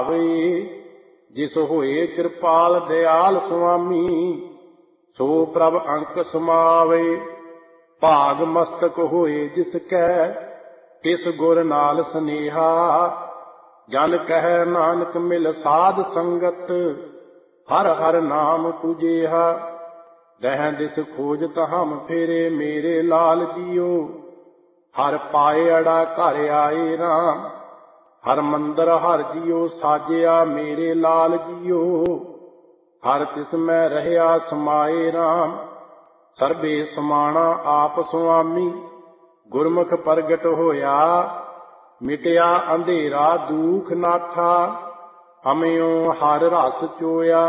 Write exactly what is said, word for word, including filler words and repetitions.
ਜਿਸ ਹੋਏ ਕਿਰਪਾਲ ਦਿਆਲ ਸੁਆਮੀ, ਸੋ ਪ੍ਰਭ ਅੰਕ ਸਮਾਵੇ। ਭਾਗ ਮਸਤਕ ਹੋਏ ਜਿਸ ਕੈ, ਤਿਸ ਗੁਰ ਨਾਲ ਸਨੇਹਾ। ਜਨ ਕਹਿ ਨਾਨਕ ਮਿਲ ਸਾਧ ਸੰਗਤ, ਹਰ ਹਰ ਨਾਮ ਤੁਜੇਹਾ। ਰਹਿ ਦਿਸ ਖੋਜਤ ਹਮ ਫੇਰੇ ਮੇਰੇ ਲਾਲ ਜੀਓ, ਹਰ ਪਾਏ ਅੜਾ ਘਰ ਆਏ ਰਾਮ। ਹਰ ਮੰਦਰ ਹਰ ਜੀਓ ਸਾਜਿਆ ਮੇਰੇ ਲਾਲ ਜੀਓ, ਹਰ ਤਿਸ ਮੈਂ ਰਹਿਆ ਸਮਾਏ ਰਾਮ। ਸਰਬੇ ਸਮਾਣਾ ਆਪ ਸੁਆਮੀ, ਗੁਰਮੁਖ ਪ੍ਰਗਟ ਹੋਇਆ। ਮਿਟਿਆ ਅੰਧੇਰਾ ਦੂਖ ਨਾਠਾ, ਹਮਿਓ ਹਰ ਰਸ ਚੋਇਆ।